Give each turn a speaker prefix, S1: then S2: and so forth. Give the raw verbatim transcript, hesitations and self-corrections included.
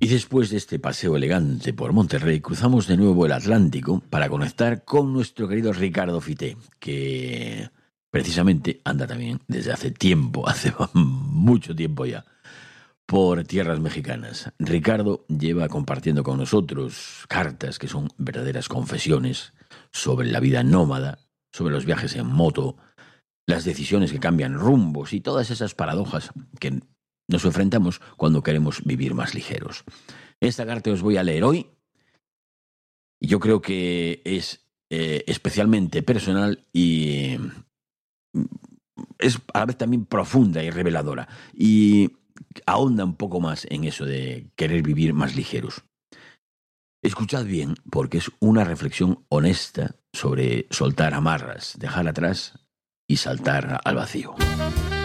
S1: Y después de este paseo elegante por Monterrey, cruzamos de nuevo el Atlántico para conectar con nuestro querido Ricardo Fité, que precisamente anda también desde hace tiempo, hace mucho tiempo ya, por tierras mexicanas. Ricardo lleva compartiendo con nosotros cartas que son verdaderas confesiones sobre la vida nómada, sobre los viajes en moto, las decisiones que cambian rumbos y todas esas paradojas que nos enfrentamos cuando queremos vivir más ligeros. Esta carta os voy a leer hoy. Yo creo que es eh, especialmente personal y es a la vez también profunda y reveladora. Y ahonda un poco más en eso de querer vivir más ligeros. Escuchad bien, porque es una reflexión honesta sobre soltar amarras, dejar atrás y saltar al vacío.